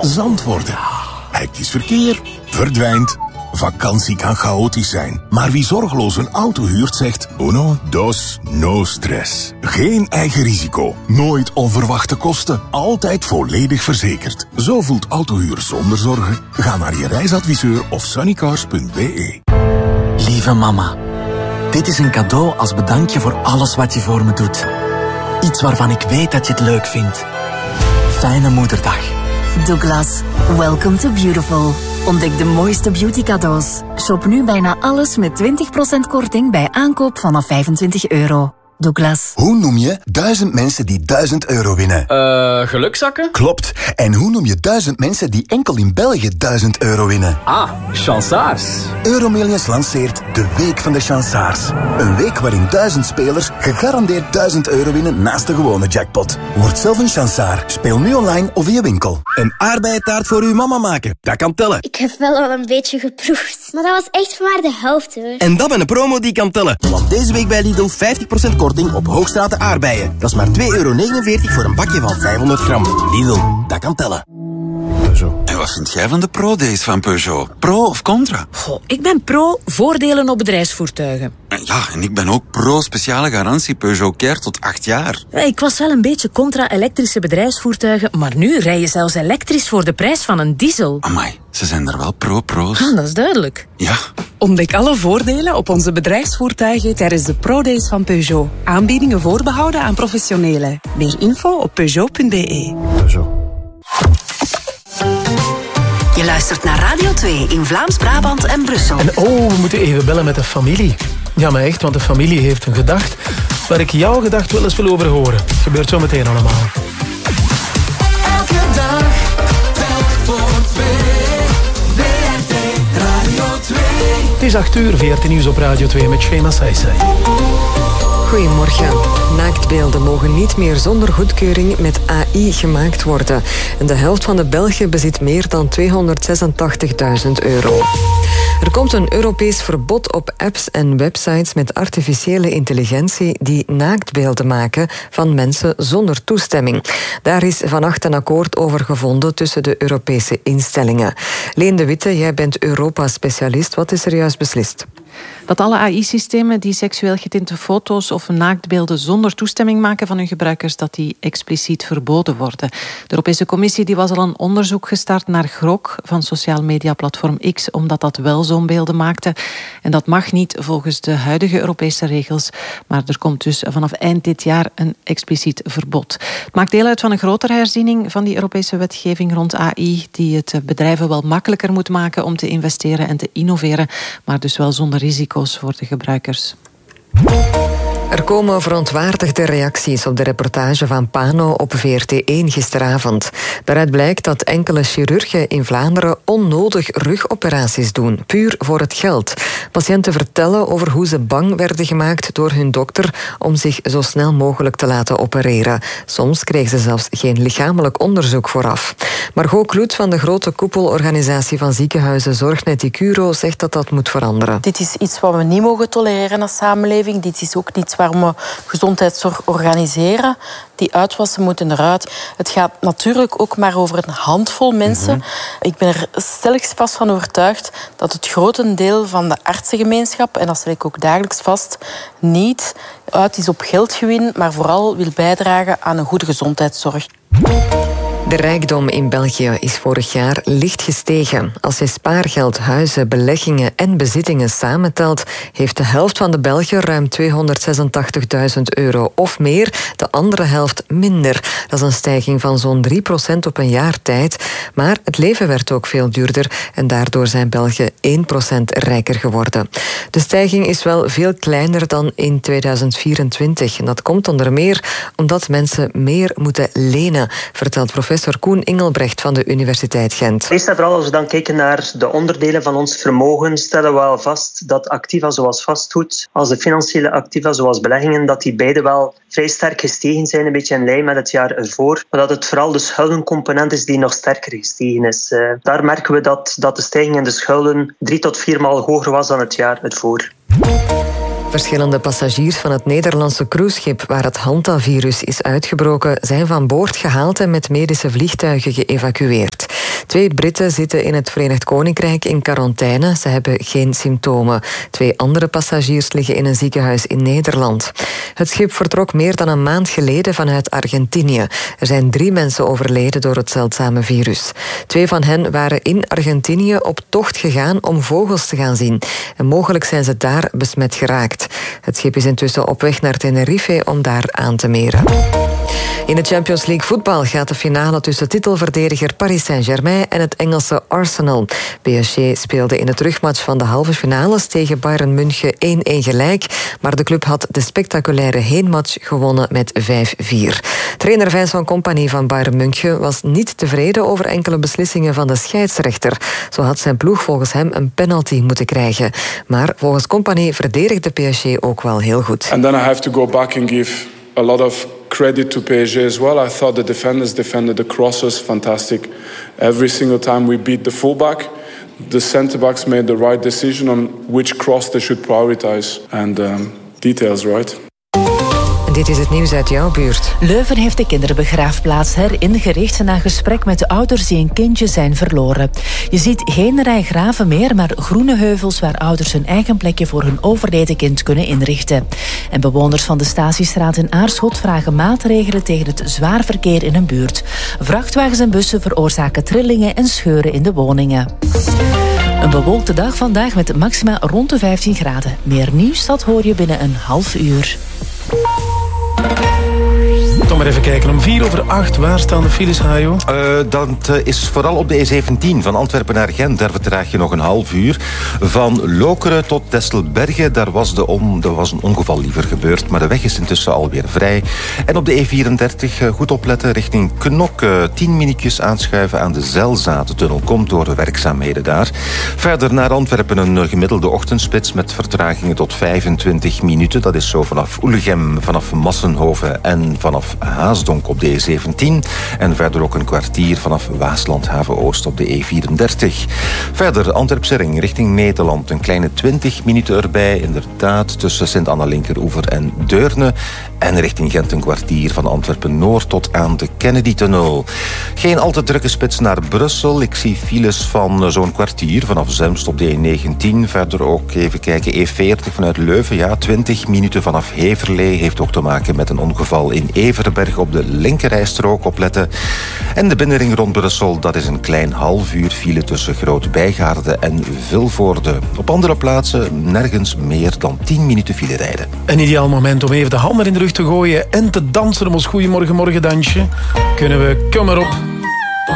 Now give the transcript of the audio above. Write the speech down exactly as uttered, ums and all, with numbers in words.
zand worden. Hectisch verkeer verdwijnt. Vakantie kan chaotisch zijn, maar wie zorgeloos een auto huurt zegt uno, dos, no stress. Geen eigen risico, nooit onverwachte kosten, altijd volledig verzekerd. Zo voelt autohuur zonder zorgen. Ga naar je reisadviseur of sunnycars punt b e. Lieve mama, dit is een cadeau als bedankje voor alles wat je voor me doet. Iets waarvan ik weet dat je het leuk vindt. Fijne moederdag. Douglas, welcome to beautiful. Ontdek de mooiste beauty cadeaus. Shop nu bijna alles met twintig procent korting bij aankoop vanaf vijfentwintig euro. Douglas. Hoe noem je duizend mensen die duizend euro winnen? Eh, uh, gelukzakken? Klopt. En hoe noem je duizend mensen die enkel in België duizend euro winnen? Ah, chansaars. Euromillions lanceert de Week van de Chansaars. Een week waarin duizend spelers gegarandeerd duizend euro winnen naast de gewone jackpot. Word zelf een chansaar. Speel nu online of in je winkel. Een aardbeientaart voor uw mama maken. Dat kan tellen. Ik heb wel al een beetje geproefd. Maar dat was echt maar de helft, hoor. En dat met een promo die kan tellen. Want deze week bij Lidl vijftig procent korting op Hoogstraten aardbeien. Dat is maar twee euro negenenveertig voor een bakje van vijfhonderd gram. Lidl, dat kan tellen. Peugeot. En wat vind jij van de Pro-Days van Peugeot? Pro of contra? Goh, ik ben pro voordelen op bedrijfsvoertuigen. Ja, en ik ben ook pro speciale garantie Peugeot Care tot acht jaar. Ja, ik was wel een beetje contra elektrische bedrijfsvoertuigen, maar nu rij je zelfs elektrisch voor de prijs van een diesel. Amai, ze zijn er wel pro-pro's. Ah, dat is duidelijk. Ja. Ontdek alle voordelen op onze bedrijfsvoertuigen tijdens de Pro-Days van Peugeot. Aanbiedingen voorbehouden aan professionelen. Meer info op peugeot punt b e. Peugeot. Je luistert naar Radio twee in Vlaams-Brabant en Brussel. En oh, we moeten even bellen met de familie. Ja, maar echt, want de familie heeft een gedacht waar ik jouw gedacht wel eens wil over horen. Het gebeurt zo meteen allemaal. Elke dag, telk voor twee. V R T Radio twee. Het is acht uur, V R T Nieuws op Radio twee met Shema Saisai. Goedemorgen. Naaktbeelden mogen niet meer zonder goedkeuring met A I gemaakt worden. En de helft van de Belgen bezit meer dan tweehonderdzesentachtigduizend euro. Er komt een Europees verbod op apps en websites met artificiële intelligentie die naaktbeelden maken van mensen zonder toestemming. Daar is vannacht een akkoord over gevonden tussen de Europese instellingen. Leen de Witte, jij bent Europa-specialist. Wat is er juist beslist? Dat alle A I-systemen die seksueel getinte foto's of naaktbeelden zonder toestemming maken van hun gebruikers, dat die expliciet verboden worden. De Europese Commissie die was al een onderzoek gestart naar Grok van sociaal mediaplatform X, omdat dat wel zo'n beelden maakte. En dat mag niet volgens de huidige Europese regels. Maar er komt dus vanaf eind dit jaar een expliciet verbod. Het maakt deel uit van een grotere herziening van die Europese wetgeving rond A I, die het bedrijven wel makkelijker moet maken om te investeren en te innoveren, maar dus wel zonder risico's voor de gebruikers. Er komen verontwaardigde reacties op de reportage van Pano op V R T één gisteravond. Daaruit blijkt dat enkele chirurgen in Vlaanderen onnodig rugoperaties doen, puur voor het geld. Patiënten vertellen over hoe ze bang werden gemaakt door hun dokter om zich zo snel mogelijk te laten opereren. Soms kregen ze zelfs geen lichamelijk onderzoek vooraf. Margot Kloet van de grote koepelorganisatie van ziekenhuizen Zorgnet Icuro zegt dat dat moet veranderen. Dit is iets wat we niet mogen tolereren als samenleving. Dit is ook iets waarom we gezondheidszorg organiseren. Die uitwassen moeten eruit. Het gaat natuurlijk ook maar over een handvol mensen. Mm-hmm. Ik ben er stellig vast van overtuigd dat het grotendeel van de artsengemeenschap, en dat stel ik ook dagelijks vast, niet uit is op geldgewin, maar vooral wil bijdragen aan een goede gezondheidszorg. De rijkdom in België is vorig jaar licht gestegen. Als je spaargeld, huizen, beleggingen en bezittingen samentelt, heeft de helft van de Belgen ruim tweehonderdzesentachtigduizend euro of meer, de andere helft minder. Dat is een stijging van zo'n drie procent op een jaar tijd. Maar het leven werd ook veel duurder en daardoor zijn Belgen één procent rijker geworden. De stijging is wel veel kleiner dan in tweeduizend vierentwintig. En dat komt onder meer omdat mensen meer moeten lenen, vertelt professor Koen Ingelbrecht van de Universiteit Gent. Eerst en vooral als we dan kijken naar de onderdelen van ons vermogen, stellen we al vast dat activa zoals vastgoed, als de financiële activa zoals beleggingen, dat die beide wel vrij sterk gestegen zijn, een beetje in lijn met het jaar ervoor. Maar dat het vooral de schuldencomponent is die nog sterker gestegen is. Uh, daar merken we dat, dat de stijging in de schulden drie tot vier maal hoger was dan het jaar ervoor. Verschillende passagiers van het Nederlandse cruiseschip waar het hantavirus is uitgebroken zijn van boord gehaald en met medische vliegtuigen geëvacueerd. Twee Britten zitten in het Verenigd Koninkrijk in quarantaine. Ze hebben geen symptomen. Twee andere passagiers liggen in een ziekenhuis in Nederland. Het schip vertrok meer dan een maand geleden vanuit Argentinië. Er zijn drie mensen overleden door het zeldzame virus. Twee van hen waren in Argentinië op tocht gegaan om vogels te gaan zien. En mogelijk zijn ze daar besmet geraakt. Het schip is intussen op weg naar Tenerife om daar aan te meren. In de Champions League voetbal gaat de finale tussen titelverdediger Paris Saint-Germain en het Engelse Arsenal. P S G speelde in de terugmatch van de halve finales tegen Bayern München één-één gelijk, maar de club had de spectaculaire heenmatch gewonnen met vijf vier. Trainer Vincent Kompany van Bayern München was niet tevreden over enkele beslissingen van de scheidsrechter. Zo had zijn ploeg volgens hem een penalty moeten krijgen. Maar volgens Kompany verdedigde P S G ook wel heel goed. And then I have to go back and give a lot of credit to P S G as well. I thought the defenders defended the crosses fantastic. Every single time we beat the fullback, the centre-backs made the right decision on which cross they should prioritize. And um, details, right? Dit is het nieuws uit jouw buurt. Leuven heeft de kinderbegraafplaats heringericht na gesprek met de ouders die een kindje zijn verloren. Je ziet geen rij graven meer, maar groene heuvels waar ouders hun eigen plekje voor hun overleden kind kunnen inrichten. En bewoners van de Statiestraat in Aarschot vragen maatregelen tegen het zwaar verkeer in hun buurt. Vrachtwagens en bussen veroorzaken trillingen en scheuren in de woningen. Een bewolkte dag vandaag met maxima rond de vijftien graden. Meer nieuws, dat hoor je binnen een half uur. Kom maar even kijken. Om vier over acht, waar staan de files, Hajo? Uh, dat uh, is vooral op de E zeventien van Antwerpen naar Gent. Daar vertraag je nog een half uur. Van Lokeren tot Tesselbergen, daar was, de on, er was een ongeval liever gebeurd. Maar de weg is intussen alweer vrij. En op de E vierendertig, uh, goed opletten, richting Knok. Uh, tien minuutjes aanschuiven aan de Zelzatentunnel. Komt door de werkzaamheden daar. Verder naar Antwerpen een gemiddelde ochtendspits met vertragingen tot vijfentwintig minuten. Dat is zo vanaf Oelegem, vanaf Massenhoven en vanaf Haasdonk op de E zeventien. En verder ook een kwartier vanaf Waasland-Haven-Oost op de E vierendertig. Verder Antwerpse-Ring richting Nederland. Een kleine twintig minuten erbij. Inderdaad tussen Sint-Anna-Linkeroever en Deurne. En richting Gent een kwartier van Antwerpen-Noord tot aan de Kennedy-tunnel. Geen al te drukke spits naar Brussel. Ik zie files van zo'n kwartier vanaf Zemst op de E negentien. Verder ook even kijken E veertig vanuit Leuven. Ja, twintig minuten vanaf Heverlee. Heeft ook te maken met een ongeval in Everberg op de linkerrijstrook, opletten. En de binnenring rond Brussel, dat is een klein half uur file tussen Groot-Bijgaarde en Vilvoorde. Op andere plaatsen nergens meer dan tien minuten file rijden. Een ideaal moment om even de handen in de rug te gooien en te dansen om ons goeiemorgen morgen dansje. Kunnen we, kom maar op.